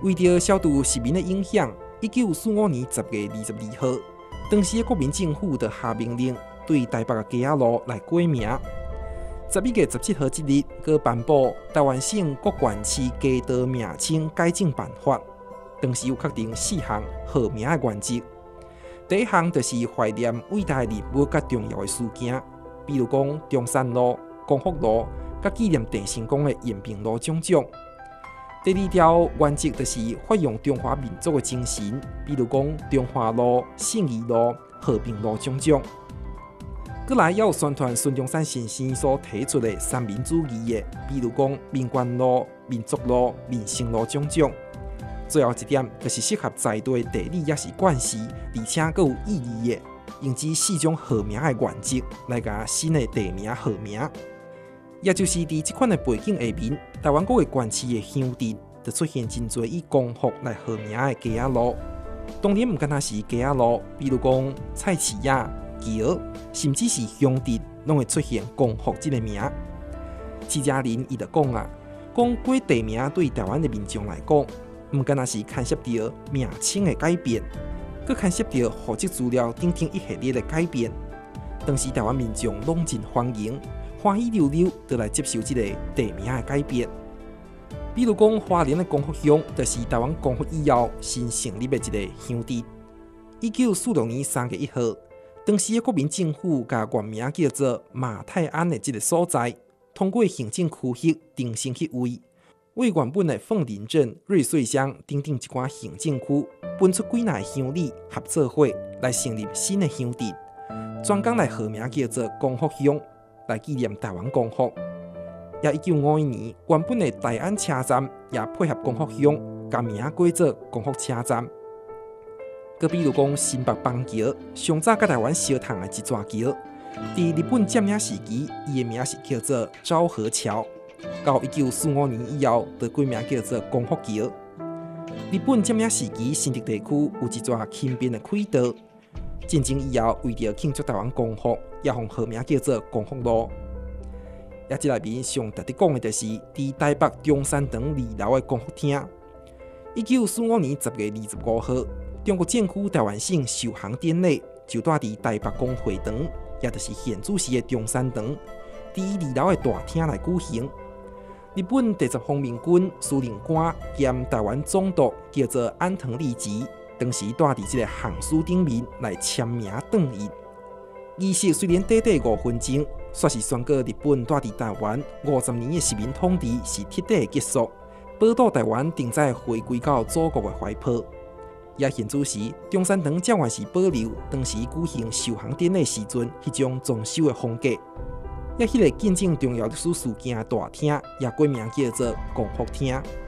为着消除市民的影响，1945年10月22号，当时的国民政府就下命令对台北的街仔路来改名。11月17号这日，佮颁布台湾省各县市街道名称改正办法。当时有确定4项号名的原则。第一项就是怀念伟大的人物甲重要的事件，比如讲中山路、光复路，甲纪念郑成功的延平路种种。第二条原则就是发扬中华民族的精神，比如讲中华路、信义路、和平路种种。再来，也有宣传孙中山先生所提出的三民主义的，比如讲民权路、民族路、民生路种种。最后一点就是适合在地地理也是惯势，而且佫有意义的，用这4种号名的原则来甲新的地名号名。也就是伫这款的背景下面，台湾各个县市的乡镇就出现真侪以光复来号名的街仔路。当然，唔单单是街仔路，比如讲菜市仔、桥，甚至是乡镇，拢会出现光复这个名。徐家人伊就讲啊，讲改地名对台湾的民众来讲，唔单单是牵涉到名称的改变，佮牵涉到户籍资料等等一系列的改变。当时台湾民众拢真欢迎，欢喜溜溜就来接受这个地名的改变。比如讲，花莲的光复乡，就是台湾光复以后新成立的一个乡镇。1946年3月1号，当时的国民政府把原名叫做马泰安的这个所在，通过行政区域定成去位，为原本的凤林镇、瑞穗乡等等一寡行政区分出几内乡里合作伙来成立新的乡镇，专讲来号名叫做光复乡，来纪念台湾光复。也1951年，原本的大安车站也配合光复乡，改名改做光复车站。佮比如讲新北邦桥，上早甲台湾相同的一座桥，伫日本占领时期，伊的名是叫做昭和桥。到1945年以后，就改名叫做光复桥。日本占领时期，新竹地区有一座轻便的轨道。战争以后，为了庆祝台湾光复，也用号名叫做光复路。也这内面上值得讲的，就是伫台北中山堂2楼的光复厅。1945年10月25号，中国政府台湾省首航典礼就在伫台北光会堂，也就是现主席的中山堂，伫2楼的大厅来举行。日本第10方面军司令官兼台湾总督叫做安藤利吉，当时住伫这个行书顶面来签名档印。仪式虽然短短5分钟，却是宣告日本住伫台湾50年的殖民统治是彻底的结束，宝岛台湾定在回归到祖国的怀抱。也现主时，中山堂照样是保留当时举行首航典礼时阵迄种装修的风格。也迄个见证重要历史事件的大厅，也改名叫做光复厅。